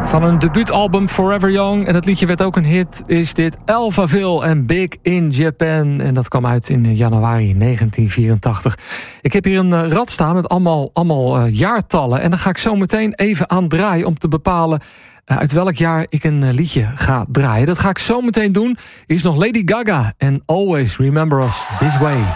Van een debuutalbum Forever Young. En het liedje werd ook een hit. Is dit Alphaville en Big in Japan. En dat kwam uit in januari 1984. Ik heb hier een rad staan met allemaal jaartallen. En dan ga ik zo meteen even aan draaien om te bepalen uit welk jaar ik een liedje ga draaien. Dat ga ik zo meteen doen. Hier is nog Lady Gaga en Always Remember Us This Way.